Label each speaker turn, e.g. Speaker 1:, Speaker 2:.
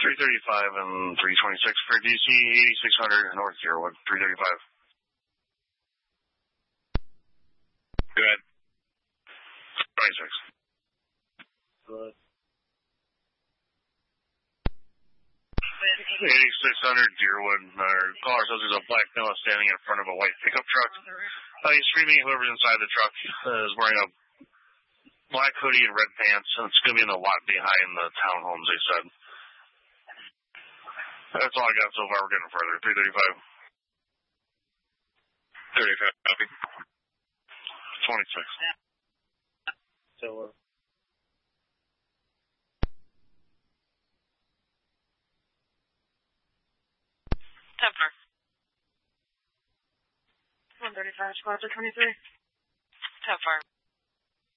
Speaker 1: 335 and 326 for DC 8600 North Deerwood, 335.
Speaker 2: Go ahead.
Speaker 1: 26.
Speaker 3: Good.
Speaker 1: 8600 Deerwood. Our caller says there's a black Noah standing in front of a white pickup truck. He's screaming. Whoever's inside the truck is wearing a black hoodie and red pants, and it's going to be in the lot behind the townhomes, they said. That's all I got so far. We're getting further. 335.
Speaker 2: 35, copy.
Speaker 1: 26.
Speaker 3: So we're
Speaker 4: 10-4.
Speaker 5: 135, squad to 23.
Speaker 4: 10-4.